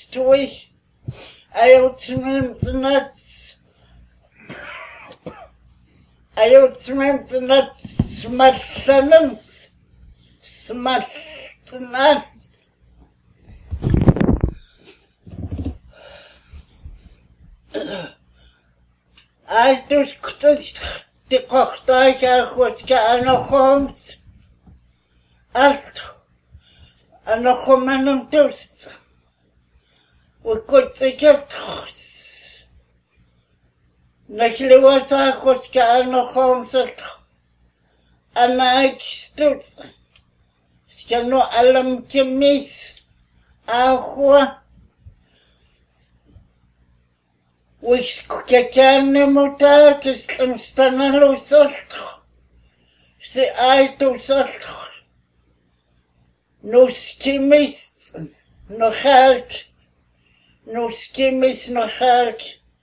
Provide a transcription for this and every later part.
Stui, ayutsmemtnats, smallanams, smaltnats. Altus kutsist, die kochtaich achwatska anochoms, alt, anochomanum tust, ukutsikiatros. Nachliwas achwatska anochoms, anaikstuts, skano alam kimis, achwa, Wiskukakane mutar kislam stanalo saltro. Se alto saltro. No skimis no halk. No skimis no halk.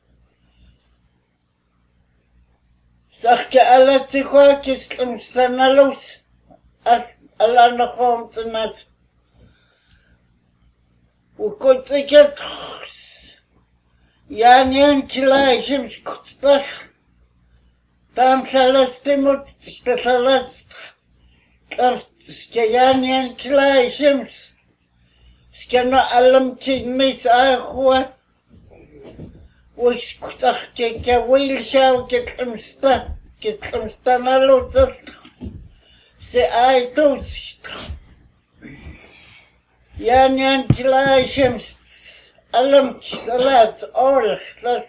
Sachke alla tsikwa kislam stanalos. Alla no homtnat. Ukotsikatros. Janjan kilajim skutstach. Tam salastimut stalast. Ske janjan kilajim. Skano alam kimis ahwa. Wiskutach ke wilshau kitlamsta naluzat. Se aitus. Janjan kilajim. Alam salat orch lat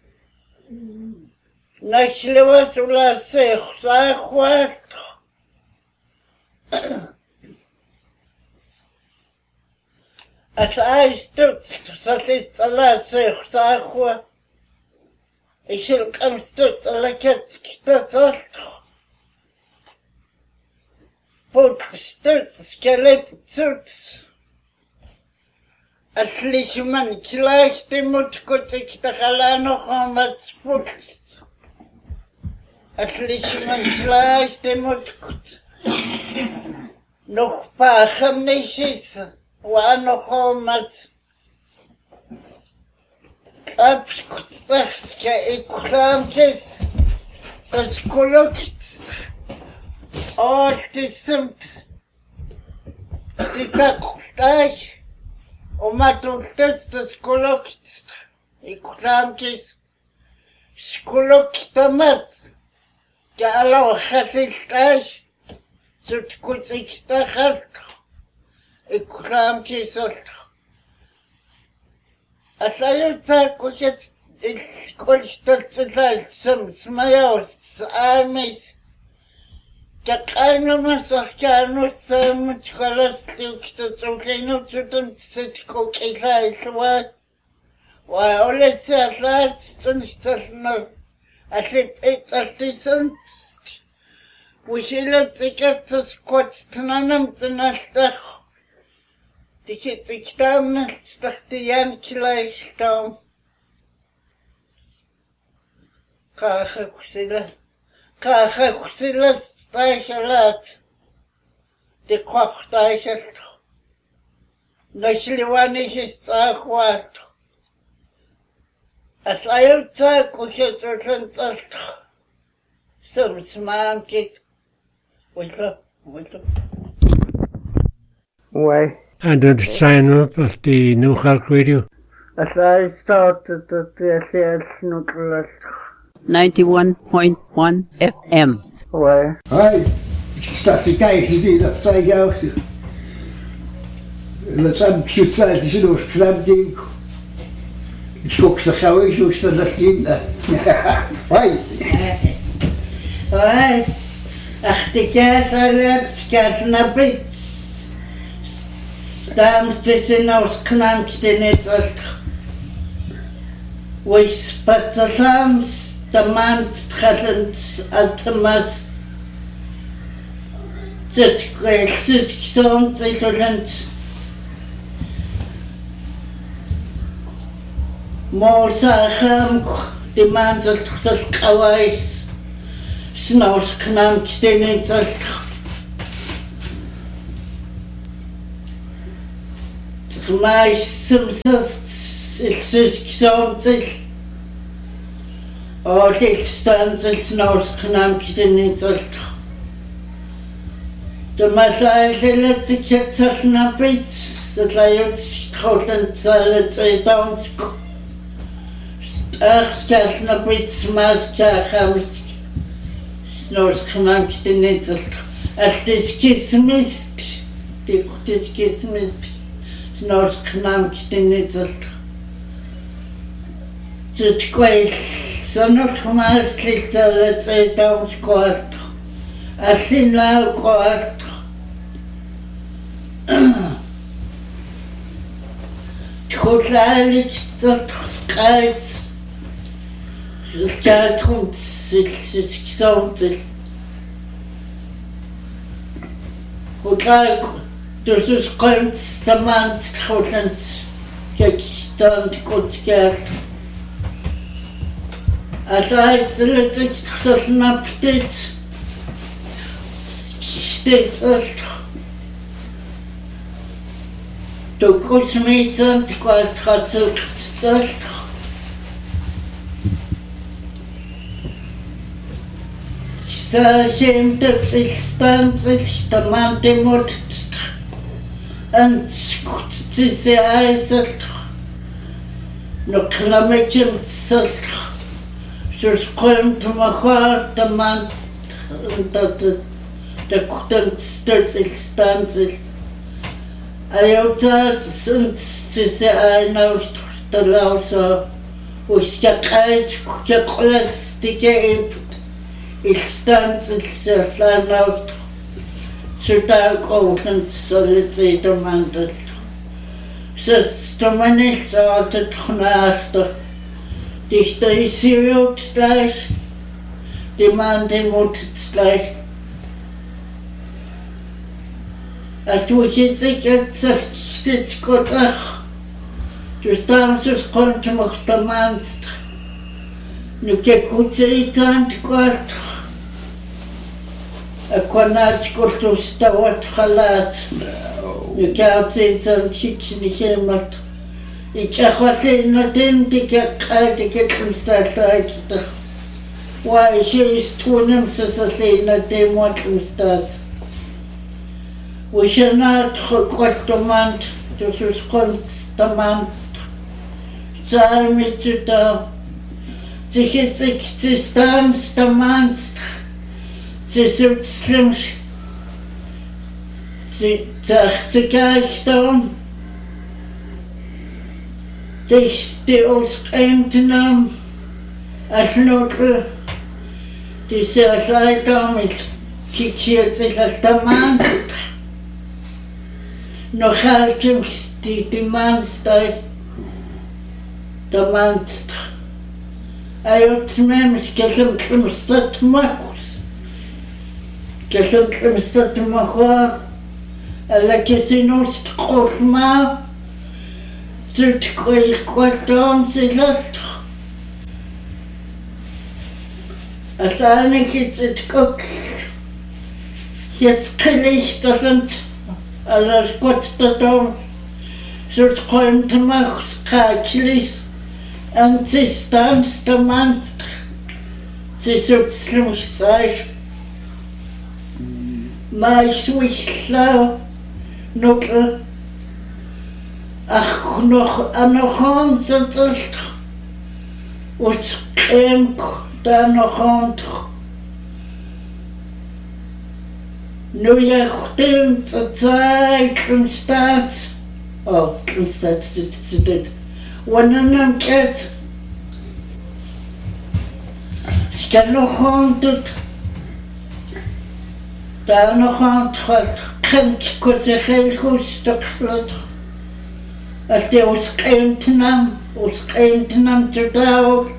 Nachlewas ula sech saachwat As aistut salit salat sech saachwa Ishil kamstut alaket kitasalt Put stut skelep suts Aslichman gleich dem Mutkutzig der Halano Homat Sputz. Aslichman gleich dem Mutkutz. Noch Pachem nicht ist, war noch Homat. Abskutz, das Ikramkes, das Kolukt. Das sind die Kakustach. Matultes skolokt, ikramkis, skoloktamat, Jalo Hassistaj, Sutkutsiktahat, ikramkis. Asayuta kushet kolstatsal smayaus amis. Kakanomas Arcanus Mutkalastuk Troclino Tutum Sitko Kaisawa. Why all it's at last and not as it is artisans. We shall have to get to squats Tananum to Nastach. The kids exam stuck the Yankee stone. Kachakusilas. Steichelat, die Kochteichelt, Nachliwanig ist Achwat. As Ayuta Kushet Ast, some sman kit, whistle. Why? And the sign up of the New Halk Radio. As I started at the Nucleus 91.1 FM. Why? Hi, staat te kijken, zie je dat zei jou. Dat zijn gezegd, die zijn ook knap ding. Ik schok de gauw eens, hoe staat dat in? Hoi. Hoi. Ach, de kersalet, kersnabit. Tam zitten als knamste net als. Wees patasams, de maand schallend, altemas. Zet kwesties gezond, isolent. Morsacham, de man zat kawais. Snaus knam stenen zat. mais simsas ilsusksoomtil otilstansil nousqnaamkitinitsolta tamasaaillatsiksatsarnapit satlayutsqullantsaalatseitaunsk arskaalnapit maaskaaxamis nousqnaamkitinitsolta altiskismist tikutiskismist nousqnaamkitinitsolta tutquil sonulmaaslittaalatseitaunskoarta allinlaauqoarta tqullaaliktortqaait ilkaatrum silsisksoomtil utlaaku tususqoint tamaant tqullants kaktaant kutskaal asaaitsilatiqternaptit stitselt tukusmiitsant qualtratsilqtselt saahimtatsilstantsill tamantimut antskutisiaiselt nuqlamikimtselt susqoimtumaxaar tamant takutantstilstantsill ajutaat sintisiainauxtortalausa uskaqait kukaqlastikait ilstantsillaarnauxtor sutaalqoullantsallitsitamantal sastamanilsaartatqnaarta dichterisiuutlaich dimandimutlaich atuhitsikatsalkitskotach tustaamsusqontumortamanst nukekutsiitaantquart aquanaatkultustawatqalaat nukaartiitaantiknikilmart ichaqwallinnatin tikaqqaatikitlumstaallaakita waaihiistuunam sasallinnatimuatlumstaat wishanaat qoltumant tususqont tamant saamituta tikitsik tamant sisutslim tsartikaiktaun tixti usqaimtinam alnutl tisiallaitaumil kikiatsillaltamant noxaalkim titimanstai tamant ayutsmemis kellamtlimstatmakus kellamtlimstatmaxua alakisinuustqulmaa tutquilqualluumsilalt asaanikitsikok yatqilichtalant alasquattatum sutqoimtamaqs qaaklis antsistaamstamant sisutslimxtsaaj maisuillau nukl anoxoon satsalt usqeemq taanoxoontq nuyaqtim tsatsaaitlumstaat tlumstaat sitet wananamqet skanoxoontut taanoxoontqalt qankkutseqilxustaqlat asti usqeimtinam tutault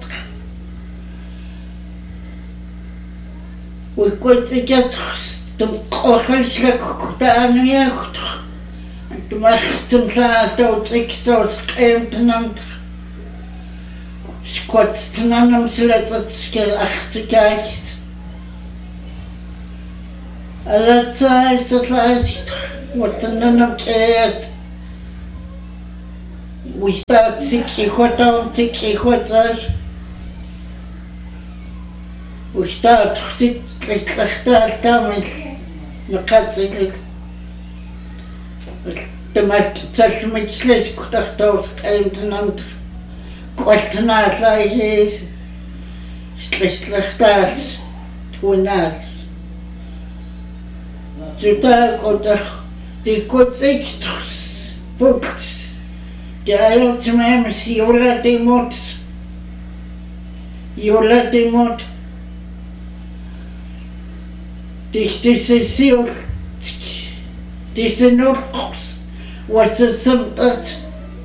uikutsikat tumqoxalllaktaaniaqt tumartumsaatautsiksauusqeimtinam squattinanam silatsatskil artikaait alatsaaisatlaasit wattananam qeat Wista tsikihotam tsikihotas. Wista txit tlachtaltamil naqatsik. Temat tsalmitles kutahtaus kaimtanant. Qoltnaalaihis. Slechtlachtas tunas. Juta kotach dikutsik puts. Jail to me, Yola de Mot. Yola de Mot. This is seal. This is not. What's the sum that?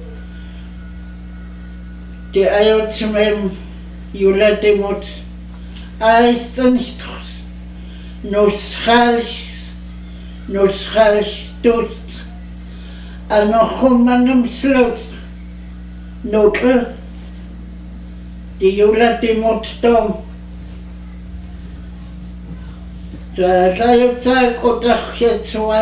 The Jail to me, Yola de Mot. I stand no schalish, no schalish dust. En nog humanum sloot. Notel. Die Jola die moet dom. Daar zei op tijd goed dat je het zo.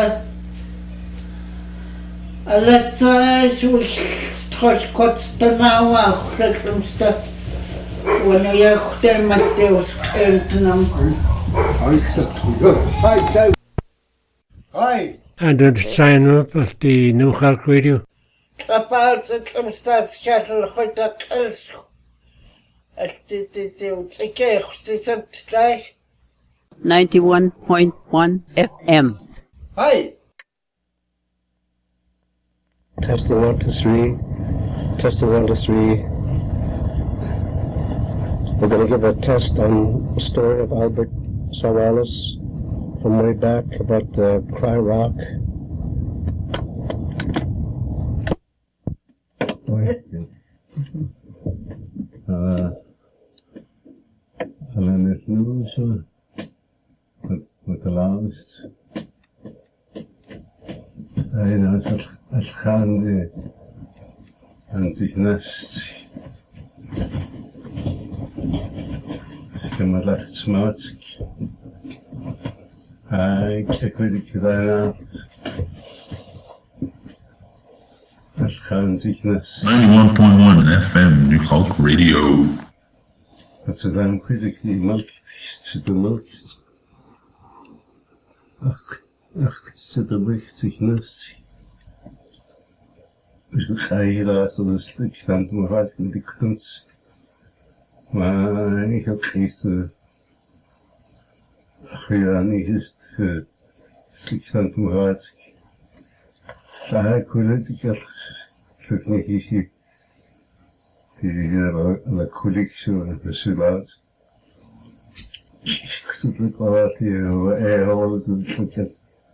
Alle tijd zo straks kort de nauw afgelegd. Wanneer je goed in met deels eentje Hi. And then sign up at the New York Radio. Klapaal zit om staatschattel goed dat kels. Het ik het gleich. 91.1 FM. Hi. Testing 1 to 3. Testing 1 to 3. We're going to give a test on the story of Albert Savalas from way back about the Cry Rock. Alleen is nu zo met de laatste. En als gaande aan zich nest. Je moet echt smaak. Ik weet niet daarna. Als gaan zich nest. 91.1 FM New York Radio. Dat ze dan weet ik die melk zit de melk. Ach, het zit er weg zich nest. Dus ik ga hier laten een stuk staan te mijn hart met die kunst. Maar ik heb gisteren gedaan, niet eens een stuk staan te mijn hart. Ik wil het, ik had het niet gezien. La collection de Sulat. Ik zit het wel uit hier, alles en het.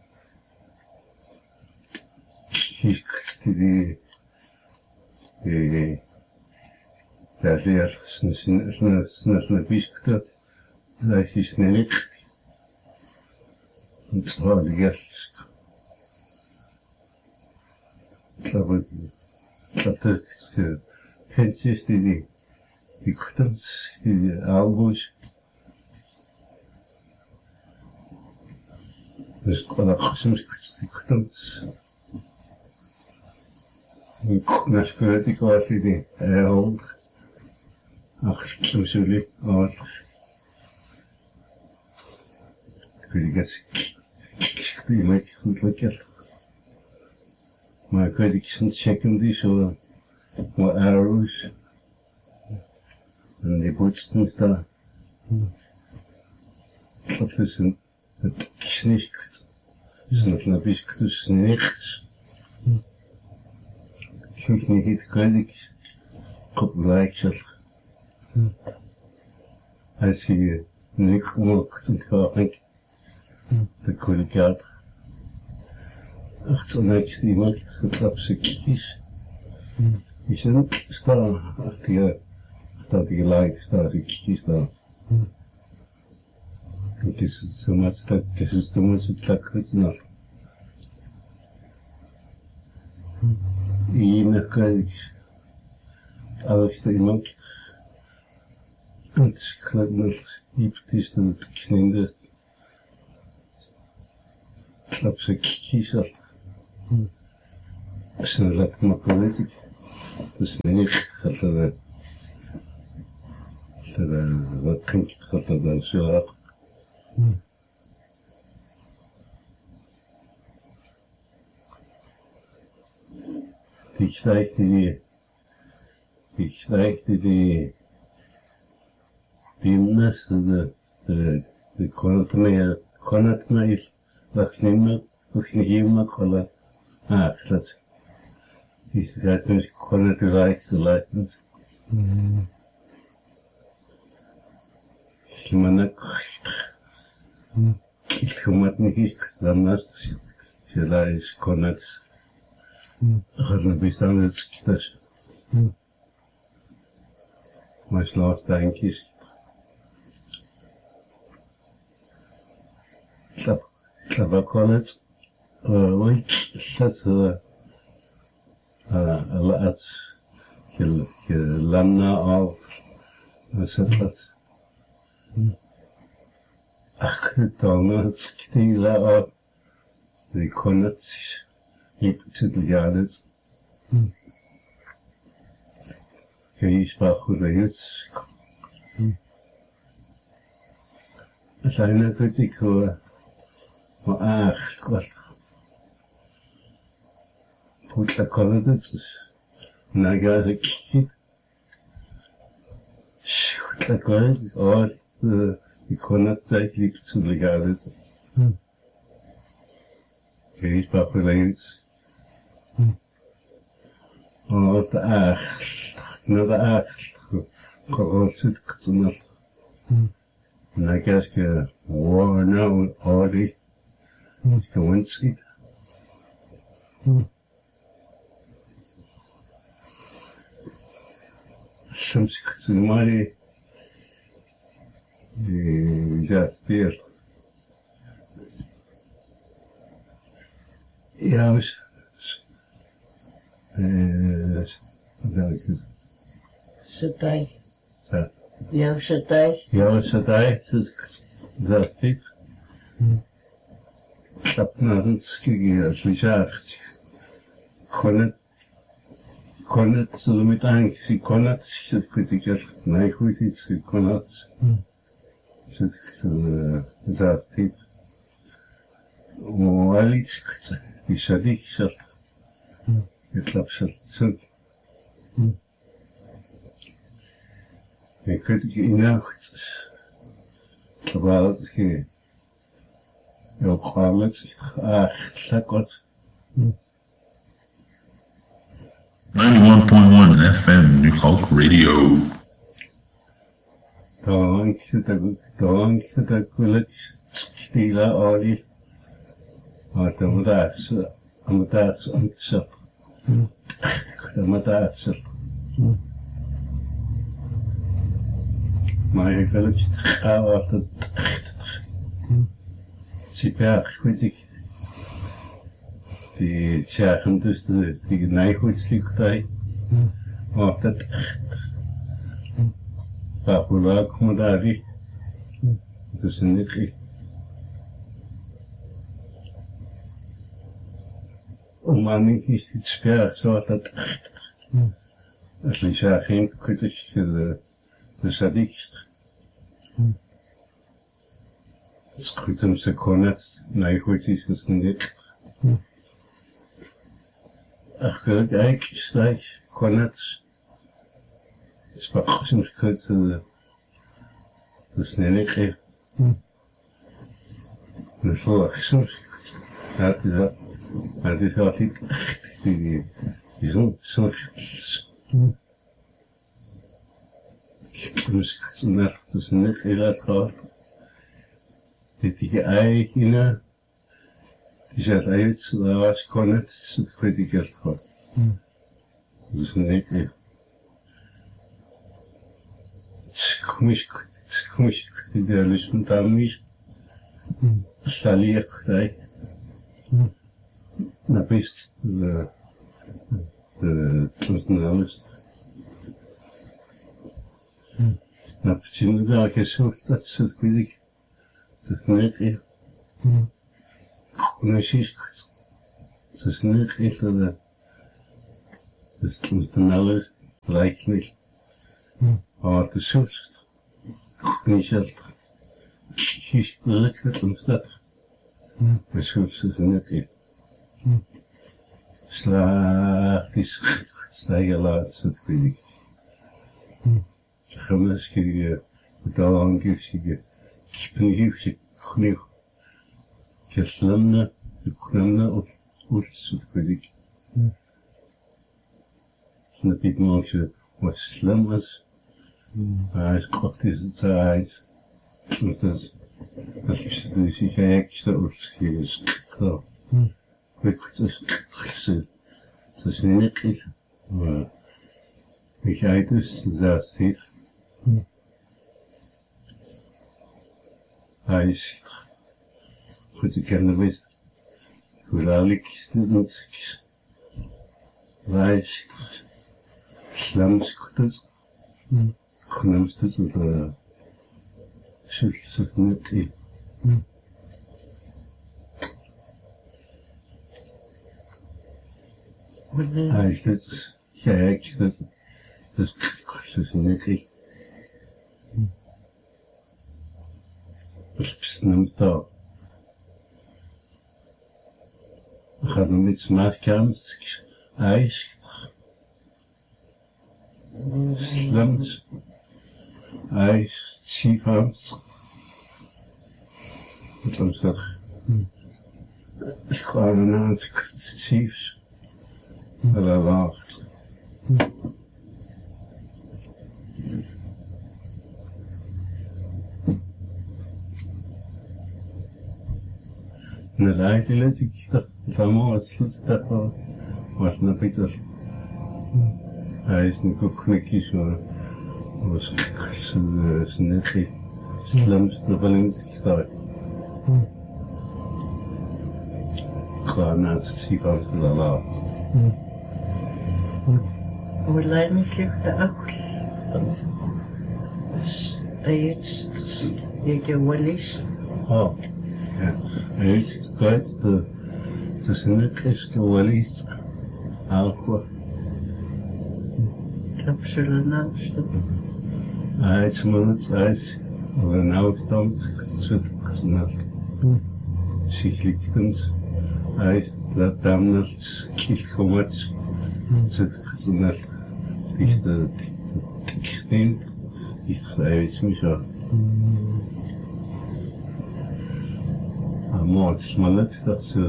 Ik die daar leer snel biskte, dat is niet. Het was de gast. Dat is Pentjes die kuttens, die aalboos. Dus ik kon ook soms die kuttens. Naar school ik was die hond. Ach, soms jullie, maar. Ik weet niet, die maakt goed lekker. Maar ik weet niet, zo'n checken die zo. Wat arrows. En die bootsten daar. Dat is het knikt. Dus het nabisk tussen niks. Ik vind niet het kwijt. Kop gelijk zat. Als je niks gemaakt en gelijk. Dan kon ik uit. Achter niks die maakt getrapt ze kies. Je zit staan achter je lijf, staat je kies daar. Het is zo maar tak gezien. Hier krijg ik alles te iemand. Het is gelijk met iets dat het kninder. Klap ze kies af. Als je dat makkelijk. Sneak the pink than sure. Ich zeigte die Dimness, the Connat Mail, Laxnima, Uxnihima, Color. That's he's got this Connat likes the license. Kimanak, Kilkumatnik, the master, she lies Connats. Hasn't been done at Skitas. My last Yankees. Clavaconet, week, that's a lot. Lamna of the settlers. Donuts, Kitila of the Connats. To the yards. He's back with the youths. As I know, critical. What? Put the colors. Naga kid. Shoot the colors. Or the Connats like to the yards. He's back with the youths. Och det när det korrosigt sånt. När jag ska warna Audi. Ska vinst. Som ska mig just det. Ja, Satai. Ja. Jouw satai. Jouw satai, dat ik. Dat naar het skiën, gezegd. Kon het zo met angst, kon het, zit kritisch, nee, goed iets, kon het. Zit dat ik. Maar iets, die sadik, zat. Ik heb zo. Ik weet het niet echt. Terwijl het geen. Heel kwalijk. Lekker. 91.1 FM New Hulk Radio. Dank dat ik stila olie. Maar dan moet daar zo ontzettend. Maar ik wil het gaan af dat super goed ik die zeggen dus die neigungslichtheid of dat waar komen daar die dus niet Ommanning is iets sper, zoals dat als je zegt geen kritisch de sadikst. Het is goed om ze konnet, nee goed is het niet. Eigenlijk is dat konnet. Het is maar soms goed dus niet echt. Dus voor soms gaat het dat. Maar dit was niet die zo'n dus nacht is niet heel erg gehad. Die eigen die zegt uit, daar was kon het, dat weet ik echt gehad. Dus niet echt. Komisch, die lust met hem is. Salier krijg. Na best de personalist. Na почему да, конечно, dat soort weet dat niet echt. Precies. Het is niet echt Dus dan alles lijkt niet. Maar de zoetst. Niet zelf. Kies gelukkig het omstaat. De zoetst is net in. Slaag is stijgen laatst, dat weet ik. Gymnastiek, betaalangiftige, kippengiefje, genoeg. Keslemne, op oets, dat weet ik. Snap ik maar wat slim is. Hij is praktisch het tijd. Dus dat is dus ik extra oets klaar. Weet je, het is niet iets. Maar ik ga dus dat heeft. Hij is goed, ik ken de best. Hoe eigenlijk is het niet. Hij is slamskutters. Genoemstes of schulds of niet. Hij is dus gek, dus niet. Dat is niet zo. We gaan met smaakkamers, ijs, slams, ijs, chiefhams. Dat is dat. Gewoon een aantal chiefs. Dat lacht. En eigenlijk ik dacht van het slotstap was nog iets als hij is niet ook knikjes hoor. Was net slimste van in het gestart. Gewoon na het stiefhams te laten. Hoe leidend ligt de ook? Dus je wel eens. Oh, ja. Hij is kwijt de zinnetjes wel eens. Alcohol. Absoluut naast. Hij is maar het ijs. Of een afstand zit snel. Zichtelijk hij laat dan het kielkommert. Zit snel. Dicht de steen. Dicht vrijwillig me zo. Maar het smalet dat ze.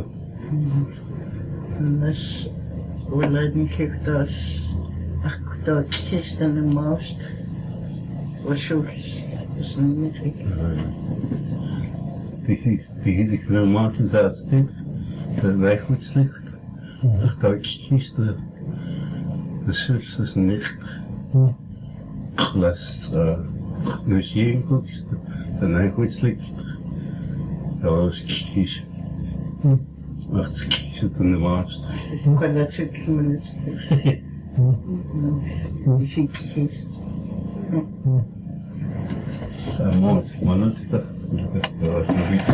Dus hoe leidend ligt dat? Ach, dat gisteren en maast. Was zo. Dus niet ik. Die filmaten zaten stil. Dat wij goed slecht. Dat ik gisteren. De zus is niet. Last. Dus je goed. Dat hij goed slecht. Dat was kies. Wacht, ik zit in de maast. Dus ik kan dat zo'n minuut. Je ziet het gist. Mooi, maar dat is dat. Dat was nog iets.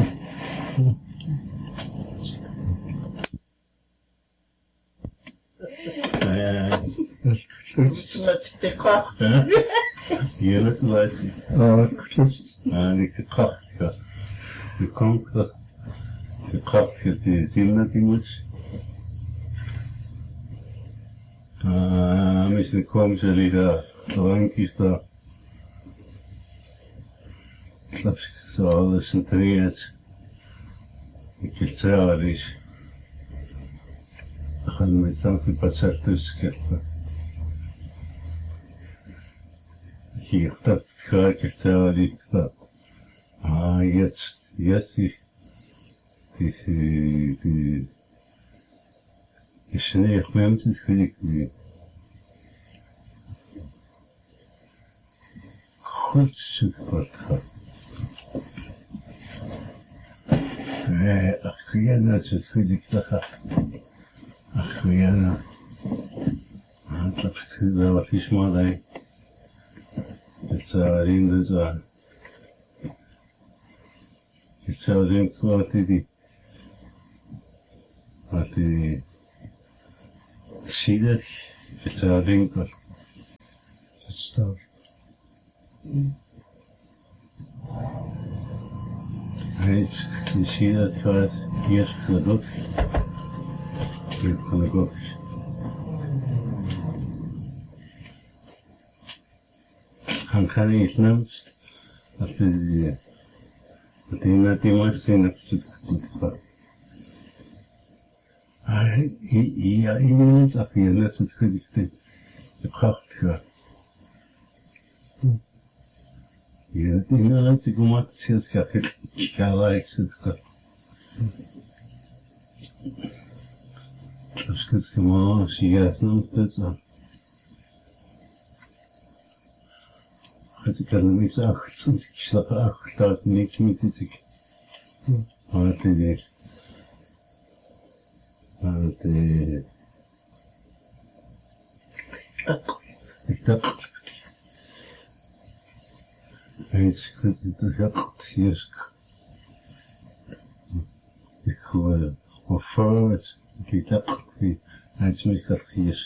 Met de kracht. Hier is het lijst. Die kracht, ja. De kanker. De kracht, die zien dat die moet. Misschien komen ze die daar, drankjes daar. Ik snap zo alles en trainers. Ik heb zelf is. Dan gaan we met z'n passer tussen kijken. Hier, dat ga ik het zelf niet. Jetzt die Schnee Menschen kriegt die Kurzschriftvertrag. Охуенно, что ходит так. Охуенно. Так всегда вот весьма дай. Это один доза. Это один квартири. Вот и Сидор, It's a wrinkle. That's stuff. You see that for years to the book? From the book. Han kan inte nämnas att det är när det måste in att sitta. Jag minns att jag läste det praktiskt. Jag innan att jag kom att se ska kalla extra. Jag ska må säga något så. Jag kan mig säga att nikt mitt tyck. Vad det är. Det exakt. Jag ska inte helt fisk. Jag tror och för att det vi ens mycket fisk.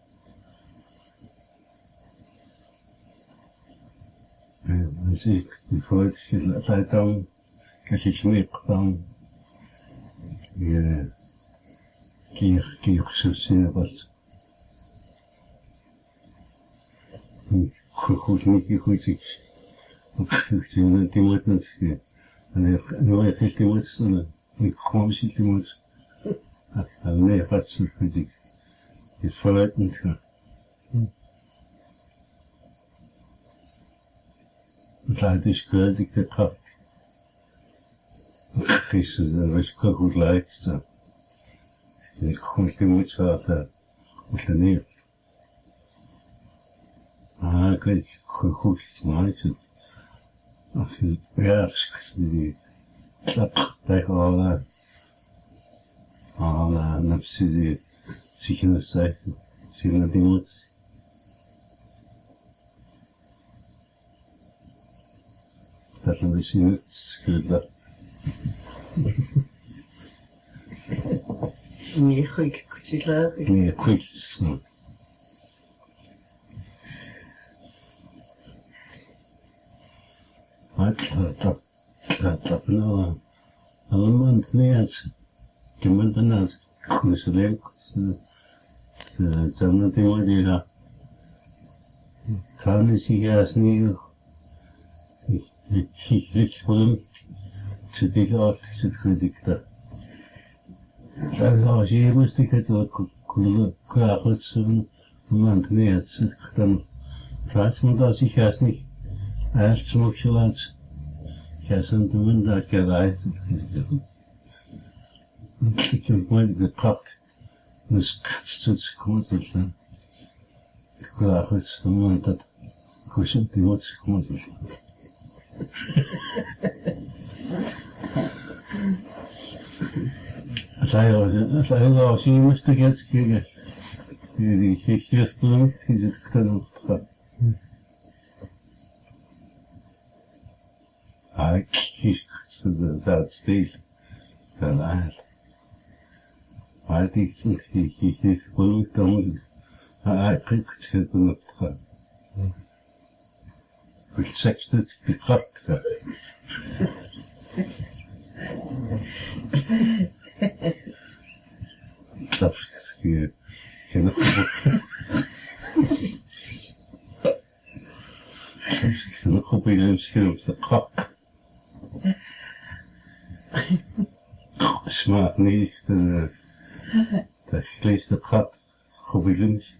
Men sig det får det att om kanske smip om Kijk, zo zien wat. Goed, niet goed. Ik zie die moet niet. En nu heb die moet staan. Ik kom misschien die moet. Nee, wat zo goed ik. Het vooruit niet gaan. Het is goed, ik heb kracht. Het is goed lijkt. Ik kom niet meer zo uit de neer. Kijk, goed, maar het. Als je bergt die klap tegen alle nafsi die zich in de zijde zien dat die moet. Dat we misschien niet schudden. Nee, goed, goed, leuk. Nee, goed. Dat nou allemaal niet. Je moet dan als consulent zijn die maar die daar. Dan is hij als niet. Ik voel te dik af te kritiek daar. Als je moest ik het ook klaar zijn, man niet dan. Plaats moet als ik als niet. Als je moet je laten. Ja, zo'n doen dat je wijst. Ik heb mooi gepakt. Dus het is goed zo. Ik wil het doen dat kusje die moet zich goed zo. Als je moest ik eens kijken. Die geeft bloem, die zit gedaan. Ik kies dat steeds. Dat eigenlijk. Maar het is niet, ik geef bloem, dan moet ik. Ik kijk het zitten op het gaan. Ik zeg dat ik gekrapt ga. Dat is geen opgeboek. Ik zit nog op een scherm op de krap. Smaakt niet dat vlees de krap op een lunch.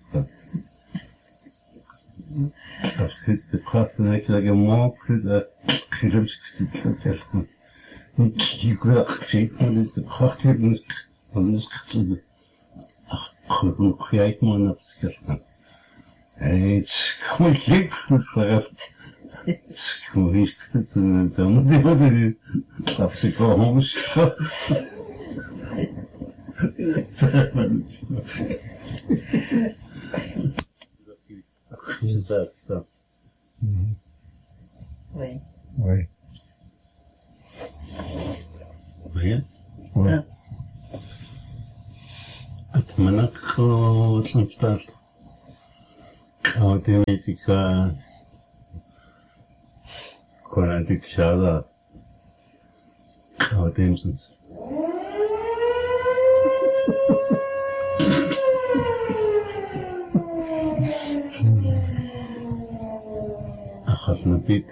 Als je de krap dan heb je dat je maak dat je lunch zit. Ik wil gezegd maar dat de krap heeft anders gezegd. Goed, kijk maar naar het scherm. Het kom ik lief, dat is waar. Het kom ik dat dan moet je dat ze komen schot. Je zegt dat. Oui. Oui. Oui. Oui. Het manak wat lang staat. automatica konadik şada automsens akhasna bit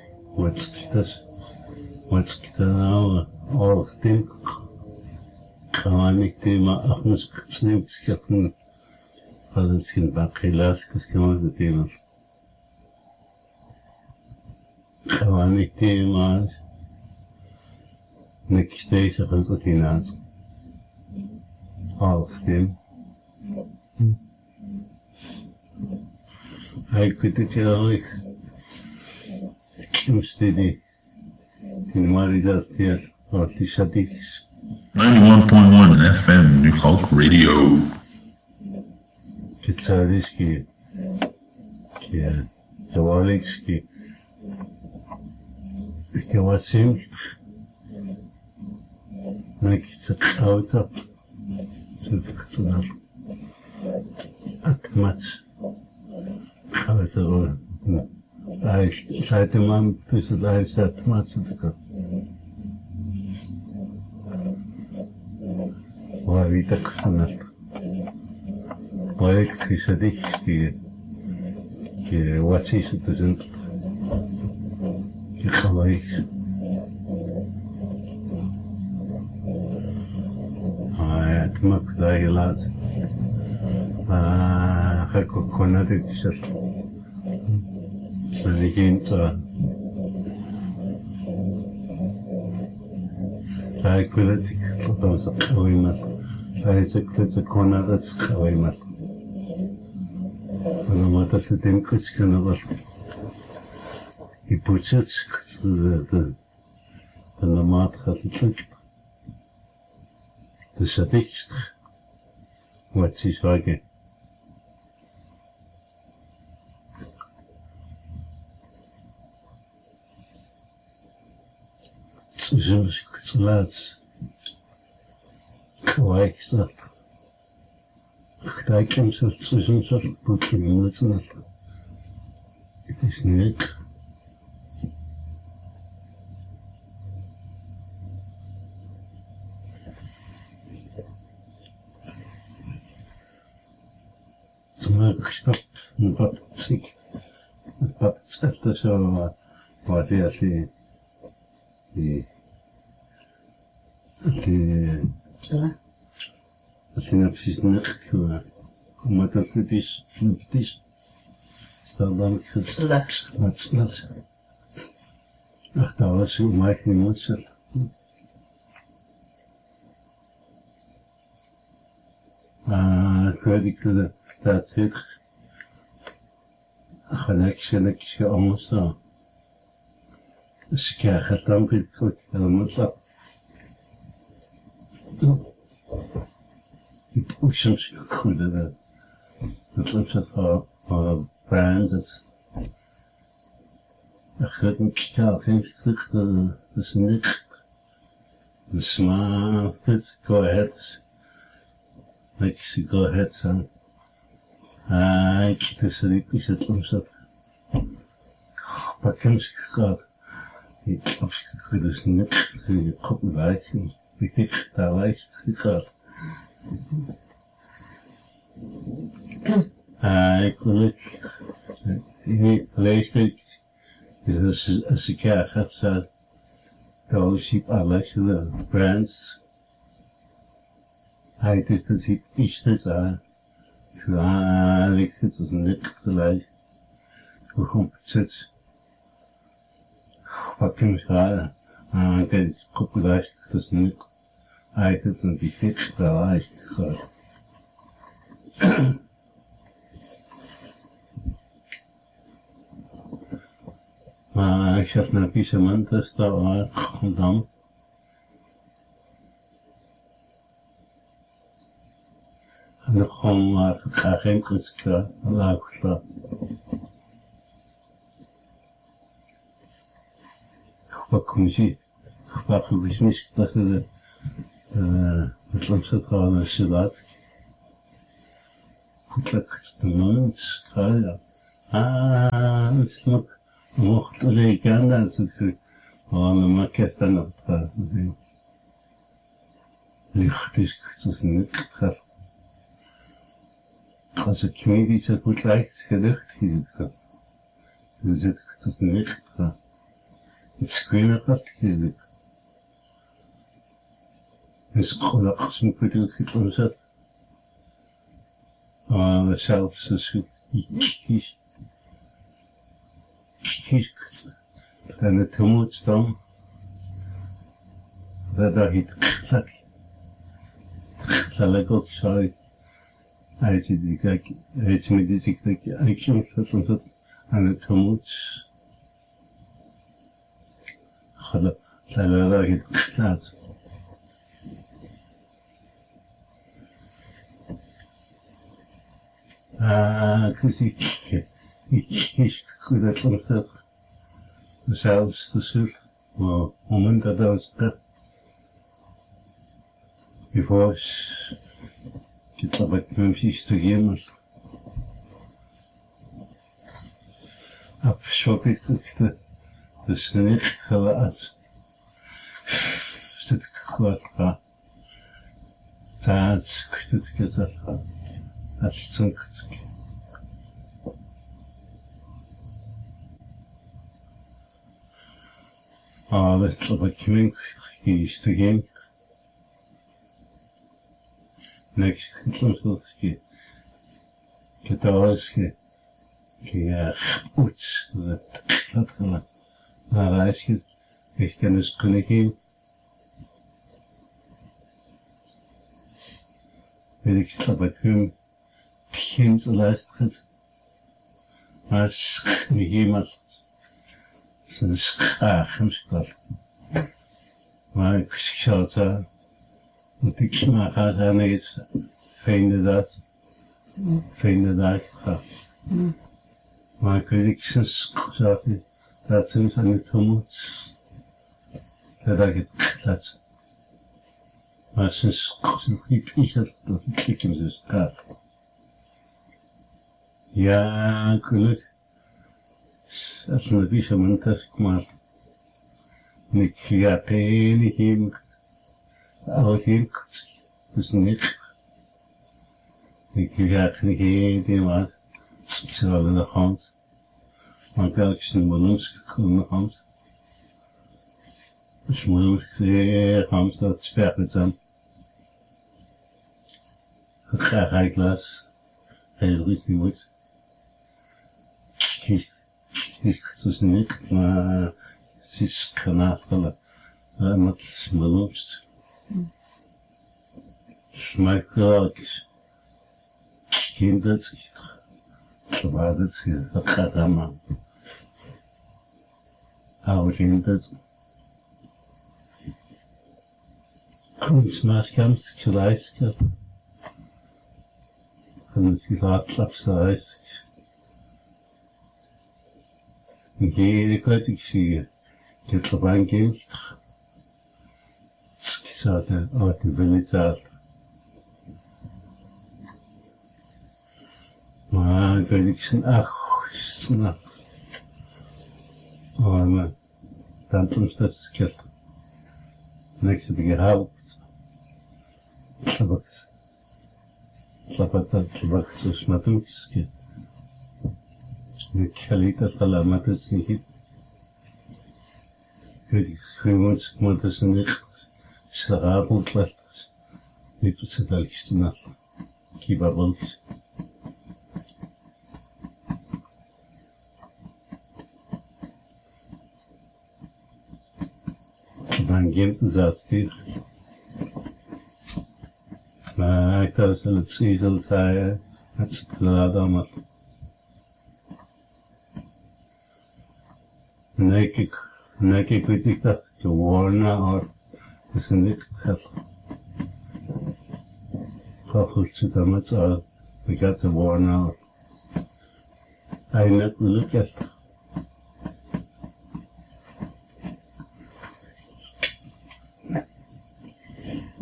what's now all think kawanik tema akhnas ktsnim skakun Falskin Bakilas, Kaskamas, the Demons. Kawani Temas, next day, Sakotinas. All of them. I could tell like Kim Steady in Maridas Tears or Tishadix. 91.1 FM New Hulk Radio. Специалистки, Завалицкий, Кевасим, Накица Аута, Цветкацанар, Атмац, Аута, Сайтимам, ты сюда и Атмац, это Вавитак Санар. Проект Исадический, Вацис Презент, Хаваикс. Атмак Дайлат, Хако Конадик сейчас, Легенца, Сайкулетик, потом Сахавимас, Сайцеклица Конадец Хавимас. Но это с этим кричком и получается, это на матха цик. Это шатикст. Вот сейчас. Слушай, слац. Квайкса. Хтайкем со слушаем со путем это снег. Смак что на папцик. Папц это что вот если и Синапсис нехква. Мата слетиш, сталдан ксалапс. Мацлас. Ах, да, вас у майх не мочат. Кредик да цик. Халакши амуса. Шка хатам прикот, амуса. Учим худо, да. Отлично по бренду. Охотник калхин слышно, снег. Сма, go ahead. Let's go ahead, son. Киты срик, еще томсат. Покемский кар. И обшик худо снег, и коп лайки, и давай кар. Ik lees dus als ik gaat zo dan zie alles de brands hij dit is iets te zeggen ja ik het is niet gelijk hoe komt het wat kan ik zeggen kijk kopieert het is niet hij het is een beetje gelijk ik zat naar Pisement, dus daar was gedaan. En dan gewoon maar geen kritiek laag. Wat kom je? Wat is mis dat je het lamset gewoon als je laat. Goed lekker te doen, ja. اسمك مختلي كان سكري وانا ما كيفنا ليختيش كتسنك خاف قاس كميدي تقول لك كدخت كذا زيد كتسنك خاف تسكرين قاس كذا نسقو لقسم كتير كتلمسات شاف سسوك كيش أنا تموت ستام هذا هيت خلك خلقك شاي أيش ديكك أيش مديك أيش مثلا أنا تموت خلا هذا هيت خلات كذي كيش كذا تنفذ سالس تسير ومن تدرسته يفوز كتابك ممشيش تجيمس أبشوفي كتير تسنيك خلاص ستكخواتها تاز كتير كتير أتسنكتك بس طبعاً يشتغل نكش كتلم صوتك كتواصل كي أوتش تطلع نراش إيش كان يسقني هذيك طبعاً كيم تلاست ماش مهمة سنسق خمس قال ما كشكشاتا وديك ما هذا نيس فين ذاك ما كديك سنسق شاتي لا تنسى أن تموت هذاك ثلاث ما سنسق سنقي بيشة تلك مزسقات يا كلك أصلا بيشة من تسكمال نكياتيني هيمك أو هيمك تسنيك نكياتيني هيدي ما سوال الخامس ما قالكش نمونوش كل الخامس مش مونوش كثير خامس لا تشبع بزام هاي كلاس هاي الغيث نموت تسنيك ما سيس كنافلة ما تسملوش ما يقولكش كيندت تبعدت القدمة أو كيندت كنت ماسكمت كلايسك كنت كلاطلق سلايسك نكيري كاتك شيء كتبان كيمت سكساتا أو تبليتات ما قالك سن سنة أنا تانتم ستسكت نكسد جهاوت تبكت سشمتم كسكت نكحليت السلامات السنين كذي سخيمون سكمون تسنيك شغال وطلعت نيبسد لك سنة كي بابلك طبعا جيمت ذاتي ما يترسل تسيجل تايا هتسكت هذا مثل ناكي كريتيكا كورنا أو تسنيك خل خافل ستامت أو بكات ورنا أين لكت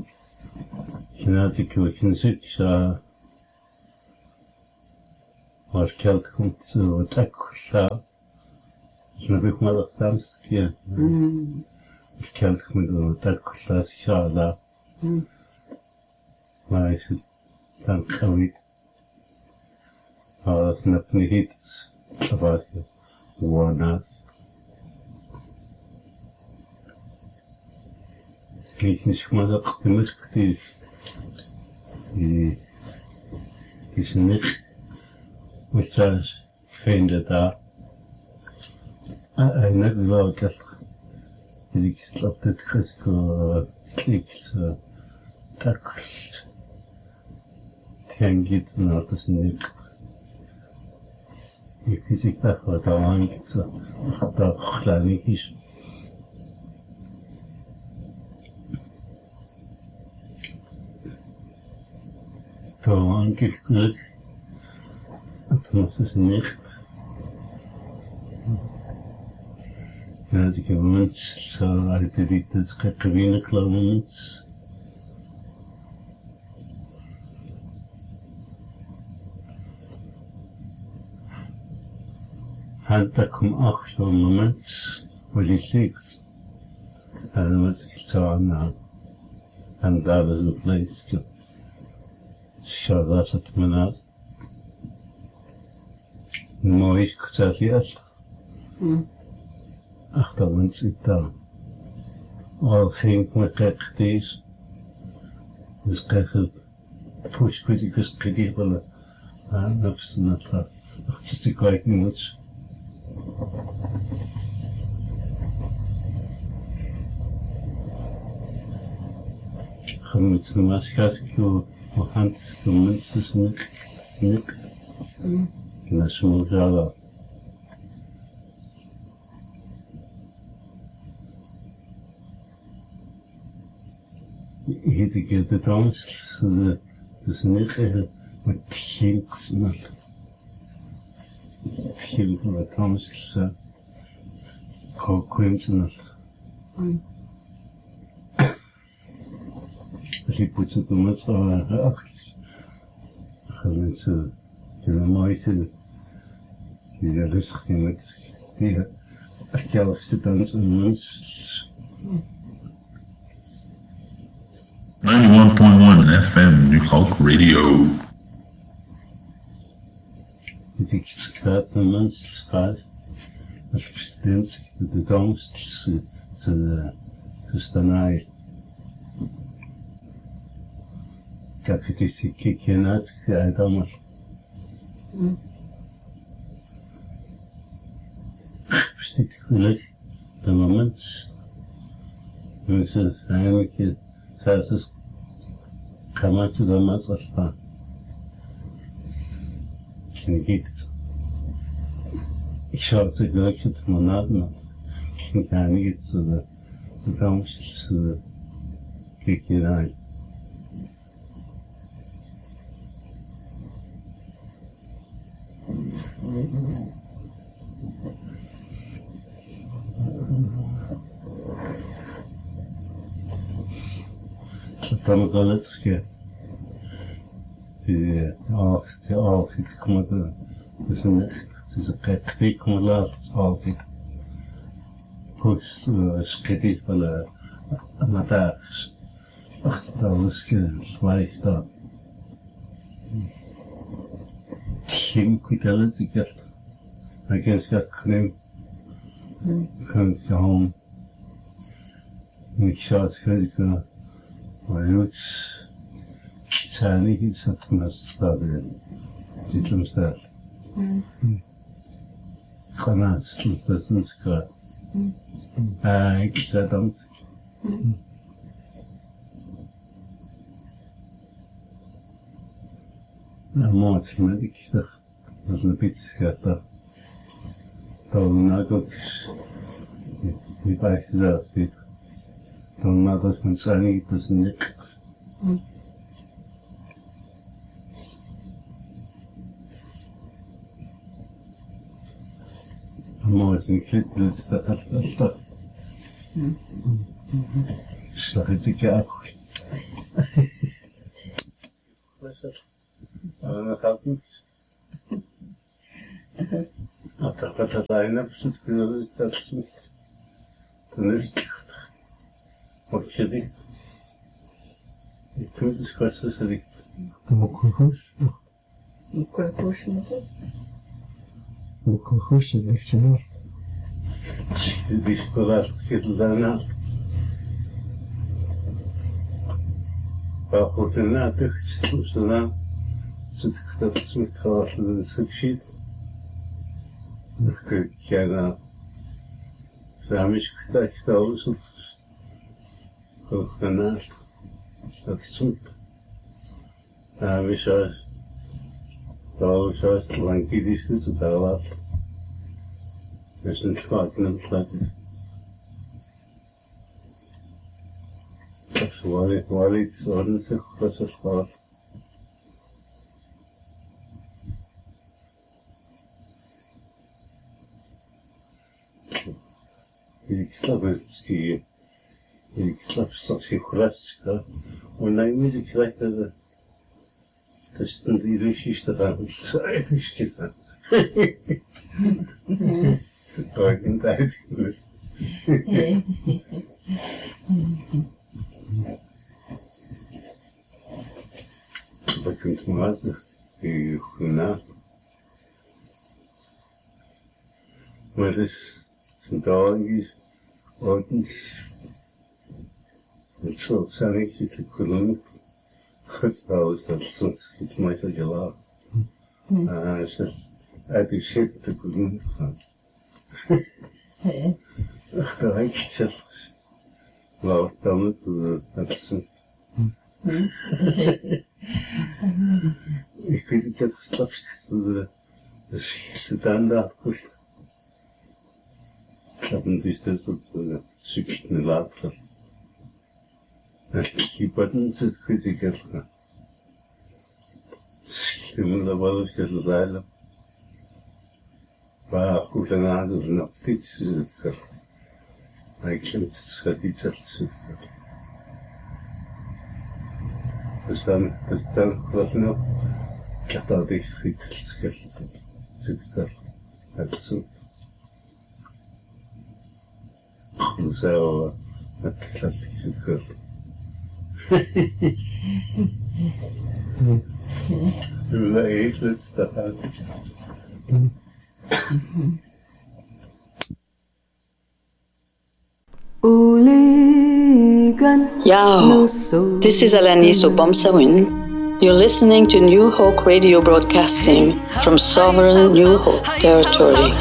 كناتي كوكنسك شا Als geld komt zo takkulla. Snap ik maar dat dans keer. Als geld komt zo takkulla schada. Maar is het dan kawit. Als snap niet iets. About je. Warnaat. Ik niet maar dat de musketief. Die is niet. Which is vinden daar. En net wel dat ik slap dit risico klikt tak tengit na dat is niet. Ik zie dat wat aan het dat klein is. Toen ik het is niet. Ja, die mensen zo uit de witte gewinnen klonen. Had dat kom ook zo'n moment waar je ziet. En dan was ik zo aan. En daar was een plek. Zo was het me uit. Mooi gezegd. Ach, dat mensen daar. Al ging me kijk deze. Dus kijk het. Push, ik was kritisch willen. Dat is net dat. Ach, het is kwijt niet much. Gewoon de maatschappij, we gaan de mensen niet. Dat is mooi zo. Ik heb het anders, dus niet met geen snel. Geen met anders, snel. Als je put het om het zo achter. Gewoon zo, je mooi te. Die rustig met die archeologische dansen mensen. 91.1 FM New Hulk Radio. Ik schrijf de mensen schrijf. Als president de toekomst te staan. Kijk, het is een kiekje uit, ik zei het allemaal. Bestek geluk, de moment. Mensen zijn een keer, zelfs kan man te de mens afstaan. En ik zou het geluk het maar nadenken. Ik kan niet de toekomst kiekje uit. Dan kan het ske. Die altijd komt er. Dus het is een kijk komt laat altijd. Dus skettig wel mataars. Ach, dat is gelijk dat. Geen kwittelet ik heb. Ik heb het klim. Kan ik gewoon. Ik zou het kunnen. Maar iets zijn niet iets dat me staat in. Zit hem staat. Granaat, dat is een schaar. Ik ga dansen. Nou, mooi, maar ik dacht, dat is een beetje gaat dat. Dan ook niet bij gezegd dit. Dan dat men zijn niet, dat is niet. Mooi, ik vind dus dat. Slag het ik ook. Dat gaat niet. Атаката тайна всичко тази. Нещо. Очеди. И тук скоса се Мукухуш. Мукухуш. Мукухуш е легче. Дисколар хилдана. Пахотена тъхчествена. Всичката смисъла да се свърши. Тя самичката става с колхана. Отсюда. Мишаш. Това шаш ланкидишки се дава. Нещо хватно плати. Вали сорница хоса става. И кстати, и совсем хорошо. Он имеет какая-то стандартизированная штука. Это очень так. Бакинтмазы и хуна. Мы сентологи очень лицо самих колонн осталось от солнца, мои дела. А сейчас это шесть колонн. Давай сейчас. Лав там от солнца. И когда стопчик стандарт куст. Haben sich das so psychisch eine Lage. Die Buttons ist Kritiker. Stimmen dabei durch das Seil. War gut an der Hand und auf die Züge. Eigentlich hat die Züge. Das dann was noch. Ich hatte dich sitzt das. Also. So, das ist gut. Du lächelst da. Yao, this is Alaniso Bomsawin. You're listening to New Hope Radio broadcasting from sovereign New Hope territory.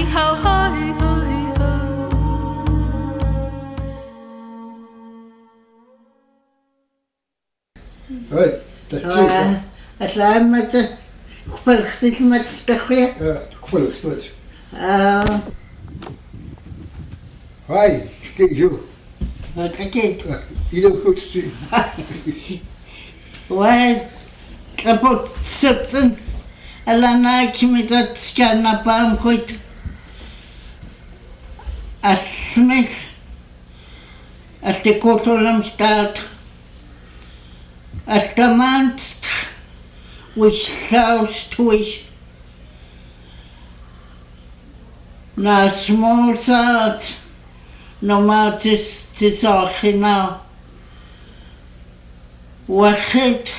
Right, that's it. Atlaam met de gepulgd met de goeie. Gepulgd met. Hi, kijk jou. Wat gekeerd? Ieder goed zien. Wij kapot zitten. En dan heb je met dat scannapaam goed. Als met. Als de kotelum staat. Als de maand which sounds twitch. Na small sound, no matter tis now. Wachit,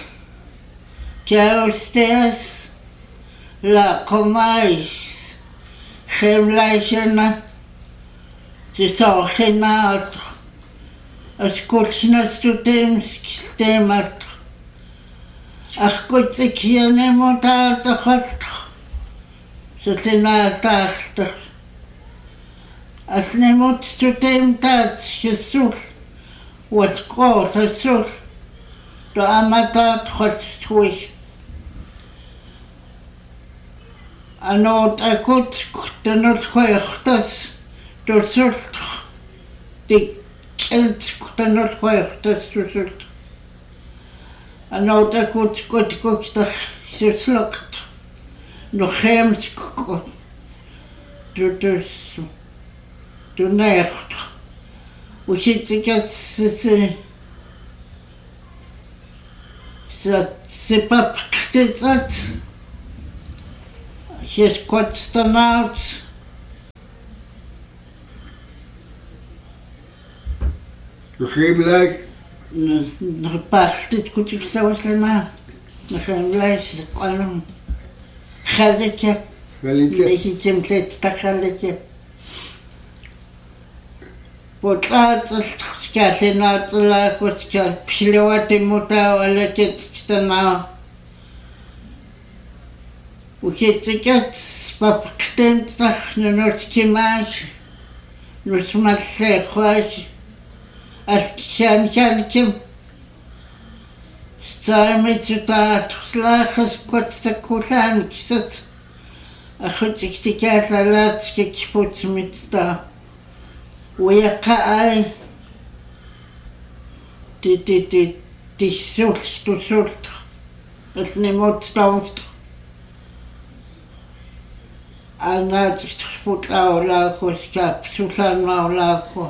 Kjellsters, La Comais, Gemleisjena, tis now. As kuchna studemt. Ach goed, ik hier niemand uit de gast. Ze zijn uit achter. Als niemand studeert uit je zoekt, wat groot is zoekt. De amateur gaat terug. En ook ik goed, de noodgewichtes, de zoekt. Die kind, de noodgewichtes, de zoekt. En nou dat goed dat ze slukt. Nog geen goed. Dus de nacht. Hoe zit ik het ze papkt dat. He's quite stone out. Begrijpelijk. Nog past dit goed ik zou zijn. Nog een lijst kwam. Galletje. Beetje template tak galletje. Wat laat is skase na tla wat ska pilawati muta wala kitstana. Ukitkat papktent tak notskimas. Nusmatse khwash. Als kan kim. Samen tuta slages kwatste kulan kisat. Goed ik die kaart laat gekspot met sta. ويقع تي سلط نموت طاوت أنا تخبط لا خوش كاب سلطان ما لا خو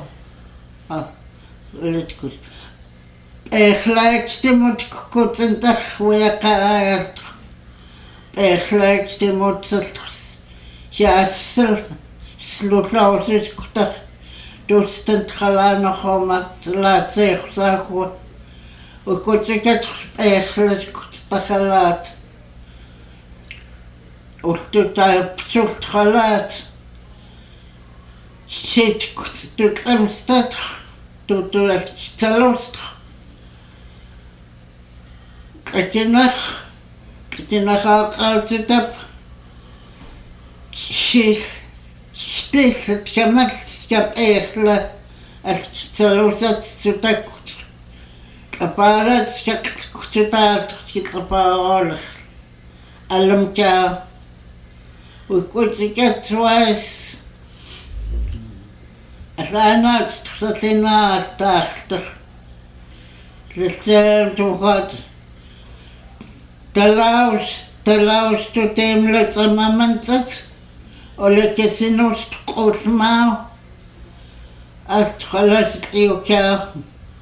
لتكوس إخلاق تموت كوت انتخ ويقع إخلاق تموت سلط يا سلط لا وسيس كتخ دوستن خلانا خامت لا سيخ ساخو وكنت كتخ إخلاق كتخلات وتوتا بسولت خلات شيت كنت تلمستت توتو تلوست كتنخ قالت تب شتيس تكمل كاب إخلا التلوست تتكت كبارات كتبات كتبارات ألمكا وكنت كتواس أنا تخصصنا تحت لسان توخات تلاوش تتملك سمامنتت ولكسينوس تقوس معه أتخلصت ليوكا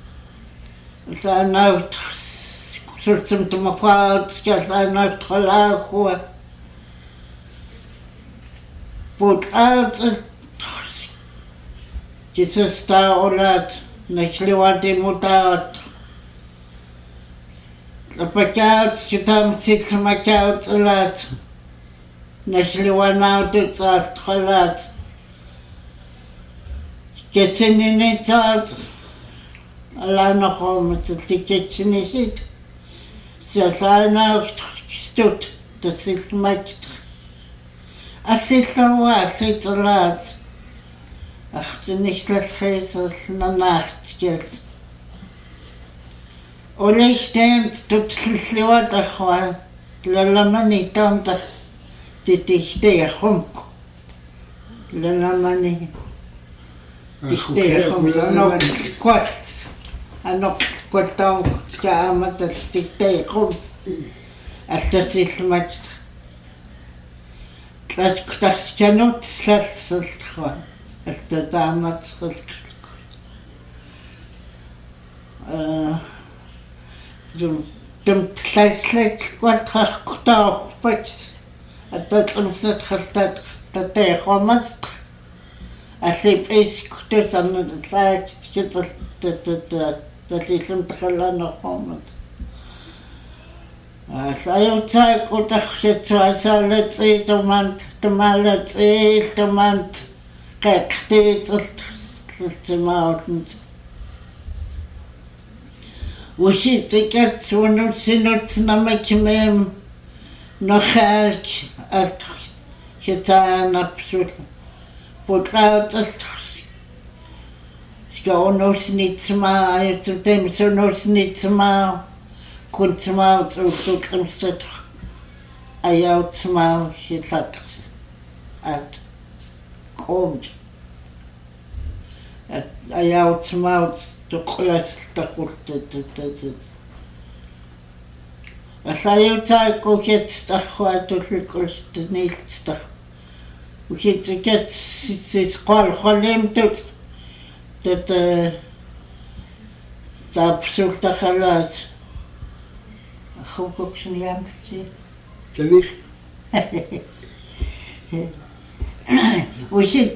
أنا صرت مفاد كأنا تخلاقوا بوتات كيسستا أولاد نشلواتي موتات لبكات كتام سيت مكات أولاد نشلوانا تتصات خلات كسنيني تات لا نخوم تلتكتني شيت سألنا ستوت تسيت مكت أسيت سوا أسيت لات أختني شلخيس نناخت كيلت وليش تنت تتسلسلوات أخوان للماني تنتخ تتشتي خمق للماني تشتي خمق أنا كنت كامت تشتي خمق أستسيس مجد تشتخ كانوا تسلسل أخوان استدامت خلق دمت سلسلك والتخ كتاخ بكس التطلمسات خلطات تتاخ ومسك أسيب إيش كتوس أنا تلاك كتل تتلسلم تخلانا خامد سايو تاك وتخشت وعسالت إيه تمالت إيه تمانت كاكتيت تلتماوت وشي تكت ونوت نمك ميم نخالك شتانا بسوط بوتلاوت شكاو نوسنيتما يتم نوسنيتما كنت ماو تلوت لمستطح أياو تماو شتاك أت قومت أياو تماو تقلس تقلت أسايو تاكو كت تخواتو تلقلس تنيل تخ وكت كت سيسقال خليم تت تابسول تخلات أخوكوك شنيام كتير تنيخ We should